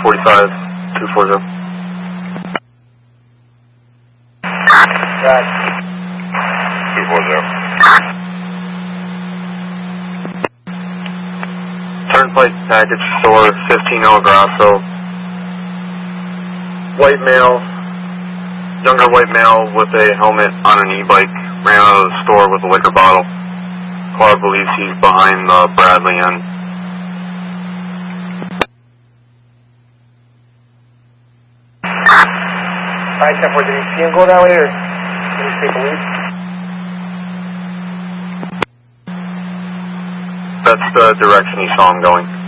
45, 240. Right. 240. Turnpike package store, 15 El Grasso. White male, younger white male with a helmet on an e-bike, ran out of the store with a liquor bottle. Car believes he's behind the Bradley Inn. Alright, 10-4, did you see him go that way or did you say police? That's the direction he saw him going.